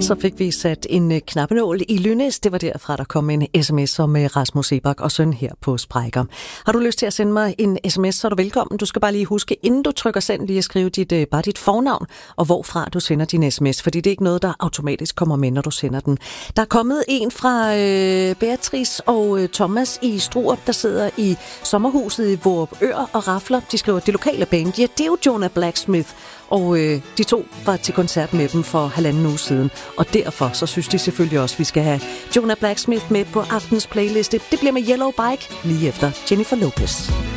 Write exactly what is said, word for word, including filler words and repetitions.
Så fik vi sat en knappenål i Lynæs. Det var derfra, der kom en sms om Rasmus Seebach og søn her på Sprækker. Har du lyst til at sende mig en sms, så er du velkommen. Du skal bare lige huske, inden du trykker send, lige at skrive dit, bare dit fornavn og hvorfra du sender din sms, fordi det er ikke noget, der automatisk kommer med, når du sender den. Der er kommet en fra øh, Beatrice og øh, Thomas i Struer, der sidder i sommerhuset i Vorupør og rafler. De skriver, det lokale band, ja, det er jo Jonah Blacksmith. Og øh, de to var til koncert med dem for halvanden uge siden. Og derfor så synes de selvfølgelig også, at vi skal have Jonah Blacksmith med på aftens playliste. Det bliver med Yellow Bike lige efter Jennifer Lopez.